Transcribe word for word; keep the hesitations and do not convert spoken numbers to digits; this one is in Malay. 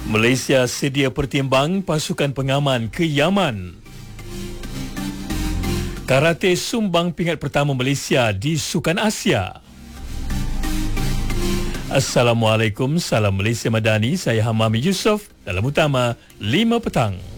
Malaysia sedia pertimbang pasukan pengaman ke Yaman. Karate sumbang pingat pertama Malaysia di Sukan Asia. Assalamualaikum, salam Malaysia Madani. Saya Hamami Yusof dalam Utama lima petang.